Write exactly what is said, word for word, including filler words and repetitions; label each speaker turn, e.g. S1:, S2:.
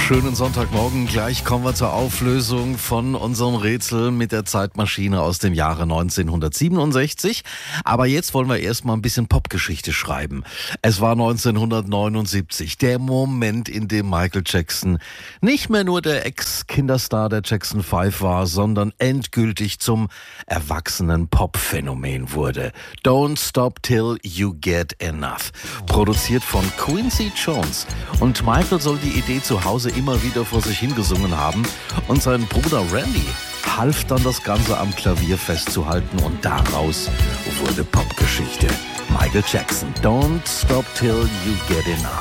S1: Schönen Sonntagmorgen. Gleich kommen wir zur Auflösung von unserem Rätsel mit der Zeitmaschine aus dem Jahre neunzehnhundertsiebenundsechzig. Aber jetzt wollen wir erstmal ein bisschen Popgeschichte schreiben. Es war neunzehnhundertneunundsiebzig, der Moment, in dem Michael Jackson nicht mehr nur der Ex-Kinderstar der Jackson Five war, sondern endgültig zum erwachsenen Pop-Phänomen wurde. Don't Stop Till You Get Enough. Produziert von Quincy Jones. Und Michael soll die Idee zu Hause immer wieder vor sich hingesungen haben und sein Bruder Randy half dann, das Ganze am Klavier festzuhalten, und daraus wurde Popgeschichte. Michael Jackson, Don't Stop Till You Get Enough.